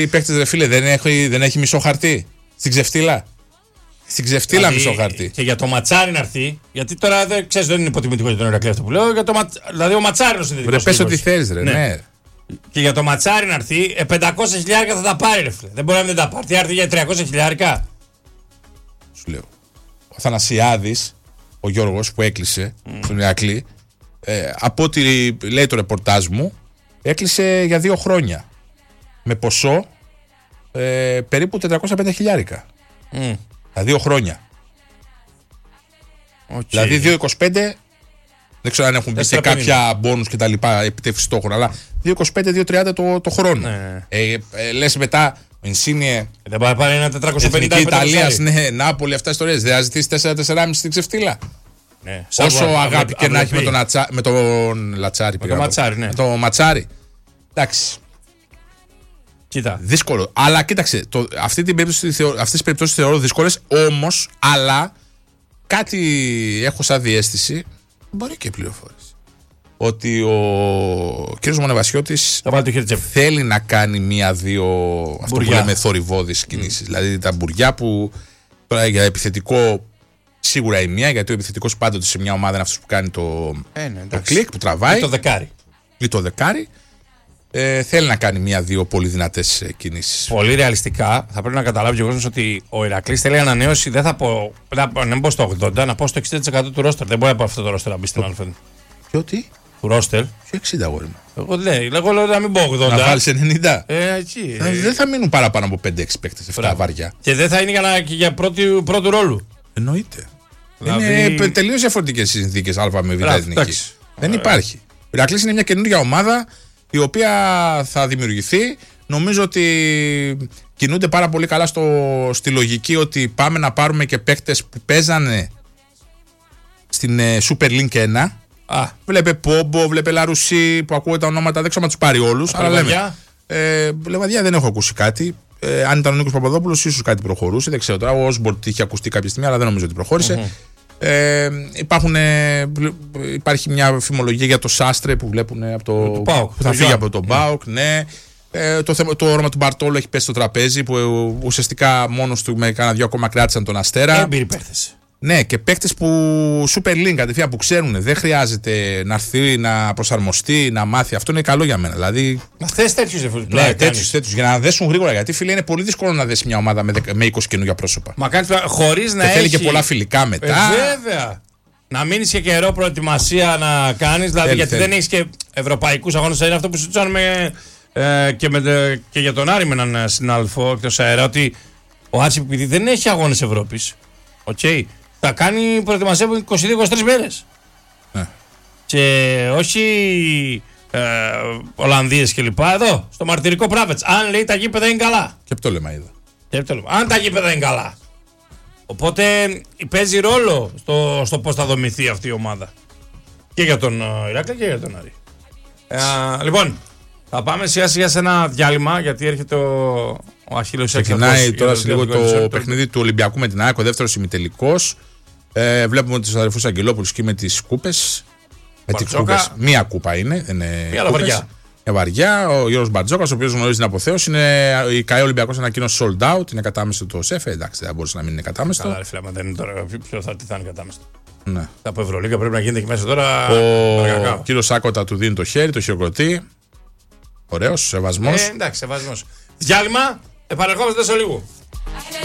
Οι παίκτες, ρε φίλε, δεν έχει μισό χαρτί. Στην ξεφτύλα. Στην ξεφτύλα δηλαδή, μισό χαρτί. Και για το ματσάρι να έρθει. Γιατί τώρα δεν είναι υποτιμητικό για τον Ηρακλή αυτό που λέω. Δηλαδή ο ματσάρι είναι ο συνδετικός. Πες ό,τι θέλεις, ρε. Ναι. Και για το ματσάρι να έρθει, 500 χιλιάρικα θα τα πάρει, ρε φίλε. Δεν μπορεί να μην τα πάρει. Τι έρθει για 300 χιλιάρικα. Σου λέω. Ο Θανασιάδης, ο Γιώργος που έκλεισε στον Ηρακλή, από ό,τι λέει το ρεπορτάζ μου, έκλεισε για 2 χρόνια. Με ποσό περίπου 450 χιλιάρικα. Τα 2 χρόνια. Okay. Δηλαδή 2,25, δεν ξέρω αν έχουν μπει σε κάποια μπόνους και τα λοιπά επιτεύξει στόχων, αλλά 2,25-2,30 το χρόνο. Λες μετά, Ινσίνιε, δεν πάει πάρει ένα 450 Εθνική Ιταλίας, ναι, Νάπολη, αυτά ιστορίες. Δεν θα ζητήσει 4-4,5 στην ξεφτύλα. Ναι. Όσο αγάπη και να έχει με τον Λατσάρι. Με το Ματσάρι. Εντάξει. Κοίτα. Δύσκολο. Αλλά κοίταξε, αυτές τις περιπτώσεις θεωρώ δύσκολες, όμως, αλλά κάτι έχω σαν διαίσθηση, μπορεί και πληροφόρηση, ότι ο κ. Μονεβασιώτης θέλει να κάνει 1-2 αυτό που λέμε θορυβώδεις κινήσεις. Δηλαδή τα μπουριά που τώρα για επιθετικό σίγουρα η μία, γιατί ο επιθετικός πάντοτε σε μια ομάδα είναι αυτός που κάνει το κλικ, που τραβάει. Ή το δεκάρι. Θέλει να κάνει 1-2 πολύ δυνατές κινήσεις. Πολύ ρεαλιστικά θα πρέπει να καταλάβει ο κόσμος ότι ο Ηρακλής θέλει ανανέωση. Δεν θα πω, να πω στο 80, να πω στο 60% του ρόστερ. Δεν μπορεί από αυτό το ρόστερ να μπει στην Αλφα. Ποιο τι? Του ρόστερ. Ποιο 60 αγόρι μου. Εγώ λέω να μην πω 80. Να βάλεις 90. Εκεί. Δεν θα μείνουν παραπάνω από 5-6 παίκτες. 7 βαριά. Και δεν θα είναι για πρώτου ρόλου. Εννοείται. Δηλαδή... Είναι τελείως διαφορετικές συνθήκες Α με Β εθνική. Δεν υπάρχει. Ο Ηρακλής είναι μια καινούργια ομάδα η οποία θα δημιουργηθεί. Νομίζω ότι κινούνται πάρα πολύ καλά στη λογική ότι πάμε να πάρουμε και παίκτες που παίζανε στην Super League 1. Βλέπε Πόμπο, βλέπε Λαρουσί, που ακούω τα ονόματα, δεν ξέρω να τους πάρει όλους. Αλλά λέμε. Λεβαδιά δεν έχω ακούσει κάτι. Αν ήταν ο Νίκος Παπαδόπουλος, ίσως κάτι προχωρούσε. Δεν ξέρω τώρα. Ο Όσμπορντ είχε ακουστεί κάποια στιγμή, αλλά δεν νομίζω ότι προχώρησε. Υπάρχει μια φημολογία για το Σάστρε που βλέπουν από το ΠΑΟΚ, που θα φύγει από τον ΠΑΟΚ. Ναι. Το όνομα του Μπαρτόλο έχει πέσει στο τραπέζι, που ουσιαστικά μόνος του με κάνα 2 ακόμα κράτησαν τον Αστέρα. Έμπειροι παίχτες. Ναι, και παίκτες που Super League κατευθείαν που ξέρουν, δεν χρειάζεται να έρθει, να προσαρμοστεί, να μάθει. Αυτό είναι καλό για μένα. Δηλαδή. Μα θες τέτοιους ναι, τέτοιους. Για να δέσουν γρήγορα. Γιατί φίλε είναι πολύ δύσκολο να δέσει μια ομάδα με 20 καινούργια πρόσωπα. Μα κάνεις χωρίς να έχει. Θέλει και πολλά φιλικά μετά. Βέβαια. Να μείνεις και καιρό προετοιμασία να κάνεις. Δηλαδή, γιατί δεν έχεις και ευρωπαϊκούς αγώνες. Είναι αυτό που συζητούσαμε και για τον Άρη με έναν συνάδελφο εκτός αέρα. Ότι ο Άρης επειδή δεν έχει αγώνες Ευρώπης. Okay, θα κάνει προετοιμασία από 22-23 μέρες. Και όχι Ολλανδίες κλπ. Εδώ, στο μαρτυρικό Πράβετς. Αν λέει τα γήπεδα είναι καλά. Και από το λέμε είδα. Αν τα γήπεδα είναι καλά. Οπότε παίζει ρόλο στο πώς θα δομηθεί αυτή η ομάδα. Και για τον Ηράκλειο και για τον Άρη. Λοιπόν, θα πάμε σιγά σιγά σε ένα διάλειμμα, γιατί έρχεται ο Αχίλλειος Έξαρχος. Ξεκινάει τώρα σε λίγο το παιχνίδι του Ολυμπιακού με την ΑΕΚ, ο δεύτερος ημιτελικός. Βλέπουμε τους αδερφούς Αγγελόπουλους και με τις κούπες. Με τις κούπες. Μία κούπα είναι. Μία βαριά. Μια βαριά. Ο Γιώργος Μπαρτζόκας, ο οποίος γνωρίζει την αποθέωση. Η ΚΑΕ Ολυμπιακός ανακοίνωσε sold out. Είναι κατάμεστο το ΣΕΦ. Εντάξει, δεν μπορούσε να μην είναι κατάμεστο. Καλά, ρε φίλε, δεν είναι τώρα. Τι θα είναι κατάμεστο. Ναι. Από Ευρωλίγκα πρέπει να γίνεται εκεί μέσα τώρα. Ο κύριος Σάκοτα του δίνει το χέρι, το χειροκροτεί. Ωραίος, σεβασμός. Εντάξει, σεβασμός. Διάλειμμα, επανερχόμαστε σε λίγο.